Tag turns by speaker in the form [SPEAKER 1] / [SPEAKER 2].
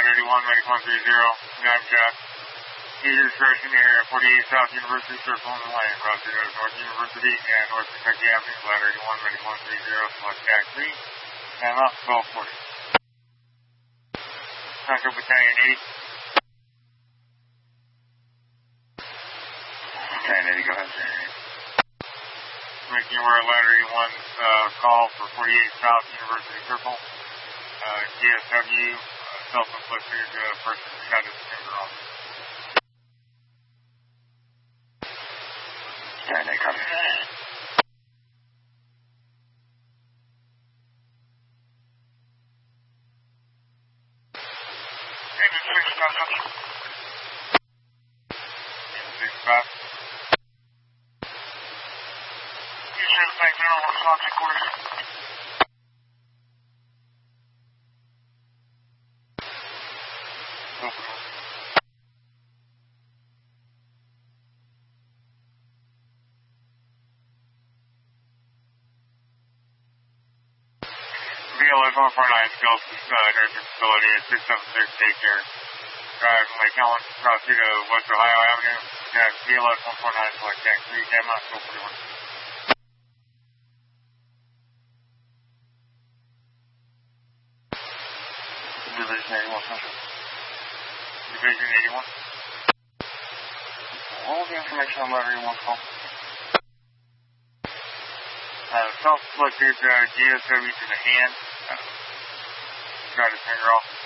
[SPEAKER 1] 81, medic 130, nav jack. Either direction here, 48 South University Circle on the lane, route 0 to North University and North Kentucky Avenue, ladder 81, medic 130, select jack 3, and up 1240. Central Battalion 8.
[SPEAKER 2] Battalion 80, go ahead.
[SPEAKER 1] Making aware ladder 81 call for 48 South University Circle. GSW, self-inflicted person shot his finger off.
[SPEAKER 2] Battalion 8, copy.
[SPEAKER 1] Agent 6, contact. Agent 6, pass. Houston, Bank General, response headquarters. BLS 149, Skelton, nursing facility at 676 daycare. Drive Lake Helen, cross through to West Ohio Avenue. BLS 149, select tank 3, Gamma, 1241.
[SPEAKER 2] Division 81, Central.
[SPEAKER 1] Division 81.
[SPEAKER 2] What was the information on letter 81 call?
[SPEAKER 1] Self-inflicted GSW to the hand. Got his finger off.